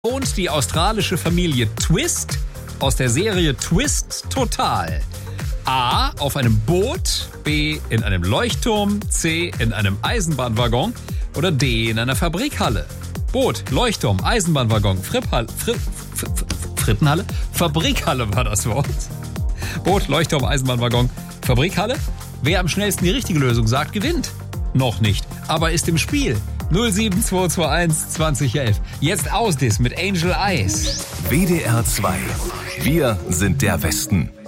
Und die australische Familie Twist aus der Serie Twist Total. A. Auf einem Boot, B. in einem Leuchtturm, C. in einem Eisenbahnwaggon oder D. in einer Fabrikhalle. Boot, Leuchtturm, Eisenbahnwaggon, Frittenhalle? Fabrikhalle war das Wort. Boot, Leuchtturm, Eisenbahnwaggon, Fabrikhalle. Wer am schnellsten die richtige Lösung sagt, gewinnt. Noch nicht, aber ist im Spiel. 07221 2011. Jetzt Ausdiss mit Angel Eyes. WDR 2. Wir sind der Westen.